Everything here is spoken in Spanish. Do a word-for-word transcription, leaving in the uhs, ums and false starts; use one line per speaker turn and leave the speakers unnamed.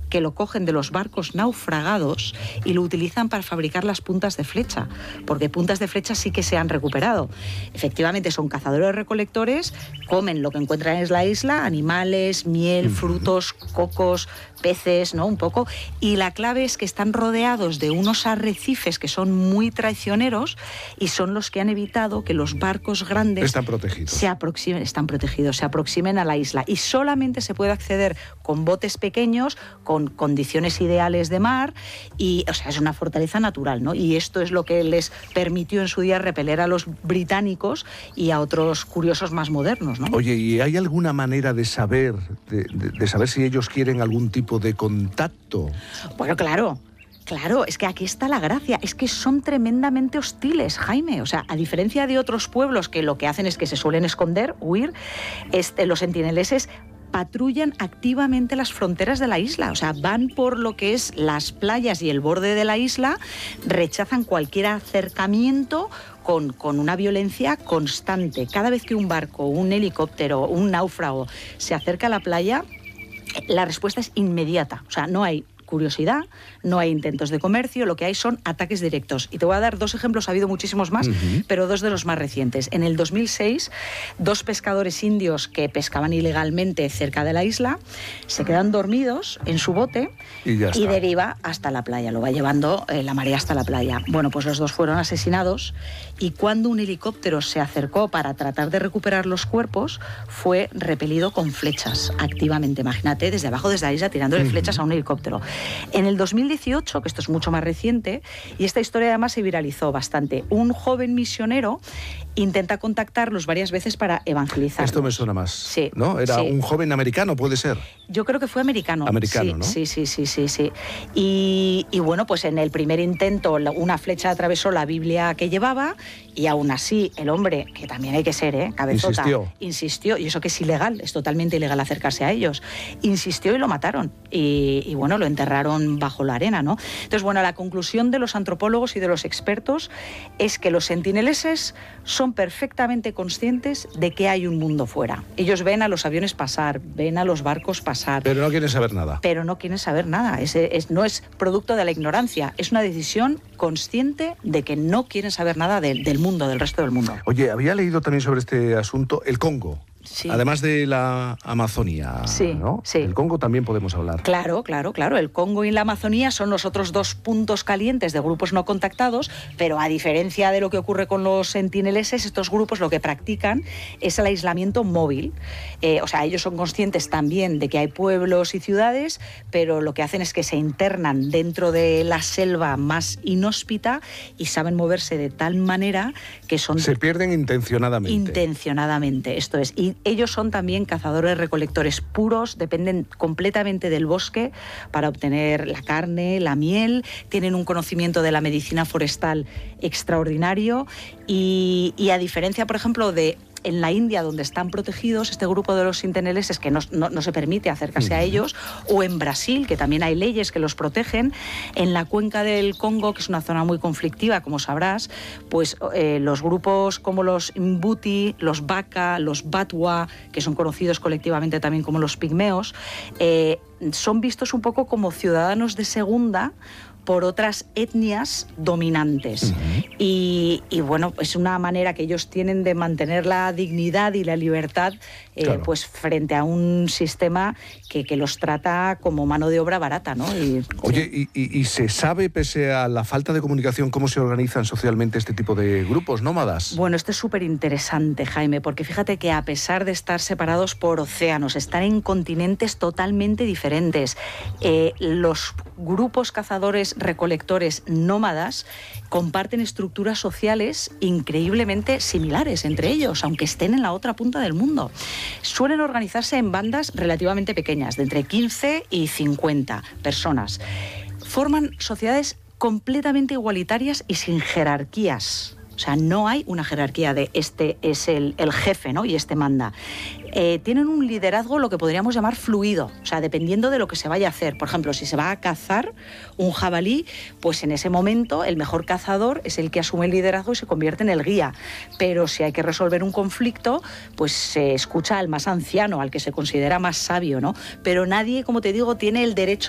que lo cogen de los barcos naufragados y lo utilizan para fabricar las puntas de flecha, porque puntas de flecha sí que se han recuperado. Efectivamente, son cazadores-recolectores, comen lo que encuentran en la isla, animales, miel, frutos, cocos, peces, ¿no? Un poco. Y la clave es que están rodeados de unos arrecifes que son muy traicioneros y son los que han evitado que los barcos grandes
están protegidos.
se aproximen, están protegidos, se aproximen a la isla. Y solamente se puede acceder con botes pequeños, con condiciones ideales de mar, y, o sea, es una fortaleza natural, ¿no? Y esto es lo que les permitió en su día repeler a los británicos y a otros curiosos más modernos, ¿no?
Oye, ¿y hay alguna manera de saber, de, de, de saber si ellos quieren algún tipo de contacto?
Bueno, claro. Claro, es que aquí está la gracia, es que son tremendamente hostiles, Jaime. O sea, a diferencia de otros pueblos que lo que hacen es que se suelen esconder, huir, este, los sentineleses patrullan activamente las fronteras de la isla. O sea, van por lo que es las playas y el borde de la isla, rechazan cualquier acercamiento con, con una violencia constante. Cada vez que un barco, un helicóptero, un náufrago se acerca a la playa, la respuesta es inmediata. O sea, no hay curiosidad, no hay intentos de comercio, lo que hay son ataques directos. Y te voy a dar dos ejemplos, ha habido muchísimos más, uh-huh. pero dos de los más recientes. En el dos mil seis, dos pescadores indios que pescaban ilegalmente cerca de la isla se quedan dormidos en su bote y, ya y deriva hasta la playa, lo va llevando eh, la marea hasta la playa. Bueno, pues los dos fueron asesinados y cuando un helicóptero se acercó para tratar de recuperar los cuerpos, fue repelido con flechas activamente. Imagínate, desde abajo, desde la isla, tirándole uh-huh. flechas a un helicóptero. En el dos mil dieciocho, que esto es mucho más reciente, y esta historia además se viralizó bastante, un joven misionero intenta contactarlos varias veces para evangelizar.
Esto me suena más,
sí,
¿no? Era
sí.
un joven americano, ¿puede ser?
Yo creo que fue americano.
Americano,
sí,
¿no?
Sí, sí, sí, sí, sí. Y, y bueno, pues en el primer intento una flecha atravesó la Biblia que llevaba y aún así el hombre, que también hay que ser, ¿eh? Cabezota,
insistió.
insistió, y eso que es ilegal, es totalmente ilegal acercarse a ellos, insistió y lo mataron. Y, y bueno, lo enterraron bajo la arena, ¿no? Entonces, bueno, la conclusión de los antropólogos y de los expertos es que los sentineleses son perfectamente conscientes de que hay un mundo fuera. Ellos ven a los aviones pasar, ven a los barcos pasar.
Pero no quieren saber nada.
Pero no quieren saber nada. Es, es, no es producto de la ignorancia, es una decisión consciente de que no quieren saber nada de, del mundo, del resto del mundo.
Oye, había leído también sobre este asunto, el Congo.
Sí.
Además de la Amazonía,
sí,
¿no?
Sí.
El Congo también podemos hablar.
Claro, claro, claro. El Congo y la Amazonía son los otros dos puntos calientes de grupos no contactados, pero a diferencia de lo que ocurre con los sentineleses, estos grupos lo que practican es el aislamiento móvil. Eh, o sea, ellos son conscientes también de que hay pueblos y ciudades, pero lo que hacen es que se internan dentro de la selva más inhóspita y saben moverse de tal manera que son...
Se pierden intencionadamente.
Intencionadamente, esto es. Y ellos son también cazadores-recolectores puros, dependen completamente del bosque para obtener la carne, la miel, tienen un conocimiento de la medicina forestal extraordinario y, y a diferencia, por ejemplo, de... En la India, donde están protegidos, este grupo de los sentineleses que no, no, no se permite acercarse a ellos, o en Brasil, que también hay leyes que los protegen, en la cuenca del Congo, que es una zona muy conflictiva, como sabrás, pues eh, los grupos como los Mbuti, los Baka, los Batwa, que son conocidos colectivamente también como los pigmeos, eh, son vistos un poco como ciudadanos de segunda por otras etnias dominantes. Uh-huh. y, y bueno, es una manera que ellos tienen de mantener la dignidad y la libertad eh, claro. pues frente a un sistema que, que los trata como mano de obra barata, ¿no? Y,
Oye, sí. y, y, ¿y se sabe, pese a la falta de comunicación, cómo se organizan socialmente este tipo de grupos nómadas?
Bueno, esto es súper interesante, Jaime, porque fíjate que a pesar de estar separados por océanos, están en continentes totalmente diferentes, eh, los grupos cazadores recolectores nómadas comparten estructuras sociales increíblemente similares entre ellos, aunque estén en la otra punta del mundo. Suelen organizarse en bandas relativamente pequeñas, de entre quince y cincuenta personas. Forman sociedades completamente igualitarias y sin jerarquías. O sea, no hay una jerarquía de este es el, el jefe, ¿no? Y este manda. Eh, tienen un liderazgo, lo que podríamos llamar fluido, o sea, dependiendo de lo que se vaya a hacer. Por ejemplo, si se va a cazar un jabalí, pues en ese momento el mejor cazador es el que asume el liderazgo y se convierte en el guía. Pero si hay que resolver un conflicto, pues se escucha al más anciano, al que se considera más sabio, ¿no? Pero nadie, como te digo, tiene el derecho